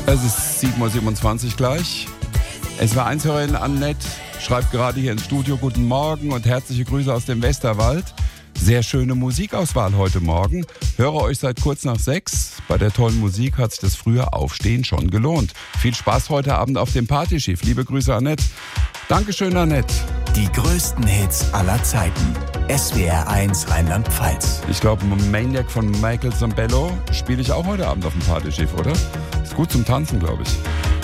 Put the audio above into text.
Es ist 7.27 Uhr gleich. SWR1-Hörerin Annette schreibt gerade hier ins Studio: Guten Morgen und herzliche Grüße aus dem Westerwald. Sehr schöne Musikauswahl heute Morgen. Höre euch seit kurz nach 6. Bei der tollen Musik hat sich das frühe Aufstehen schon gelohnt. Viel Spaß heute Abend auf dem Partyschiff. Liebe Grüße, Annette. Dankeschön, Annette. Die größten Hits aller Zeiten. SWR1 Rheinland-Pfalz. Ich glaube, Maniac von Michael Zambello spiele ich auch heute Abend auf dem Partyschiff, oder? Ist gut zum Tanzen, glaube ich.